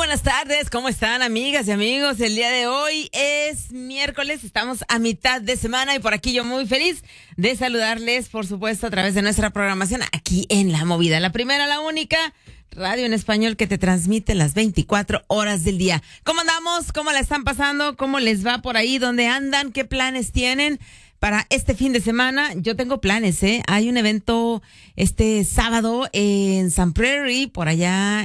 buenas tardes, ¿cómo están, amigas y amigos? El día de hoy es miércoles, estamos a mitad de semana y por aquí yo muy feliz de saludarles, por supuesto, a través de nuestra programación aquí en La Movida, la primera, la única radio en español que te transmite las 24 horas del día. ¿Cómo andamos? ¿Cómo la están pasando? ¿Cómo les va por ahí? ¿Dónde andan? ¿Qué planes tienen para este fin de semana? Yo tengo planes, ¿eh? Hay un evento este sábado en Sun Prairie, por allá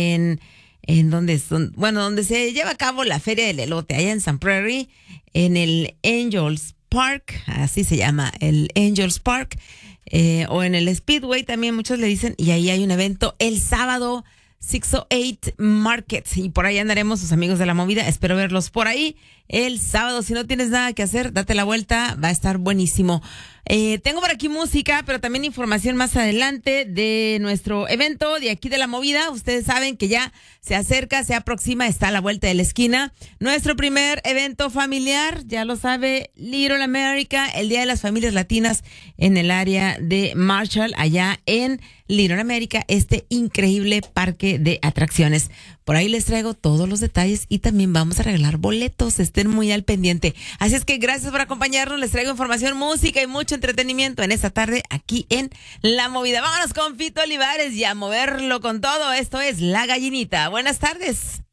donde se lleva a cabo la Feria del Elote, allá en Sun Prairie, en el Angels Park, así se llama, el Angels Park, o en el Speedway también muchos le dicen, y ahí hay un evento el sábado, 608 Market, y por ahí andaremos sus amigos de La Movida, espero verlos por ahí el sábado. Si no tienes nada que hacer, date la vuelta, va a estar buenísimo. Tengo por aquí música, pero también información más adelante de nuestro evento de aquí de La Movida. Ustedes saben que ya se acerca, se aproxima, está a la vuelta de la esquina. Nuestro primer evento familiar, ya lo sabe, Little America, el Día de las Familias Latinas en el área de Marshall, allá en Little America, este increíble parque de atracciones. Por ahí les traigo todos los detalles y también vamos a regalar boletos, estén muy al pendiente. Así es que gracias por acompañarnos, les traigo información, música y mucho entretenimiento en esta tarde aquí en La Movida. Vámonos con Fito Olivares y a moverlo con todo. Esto es La Gallinita. Buenas tardes.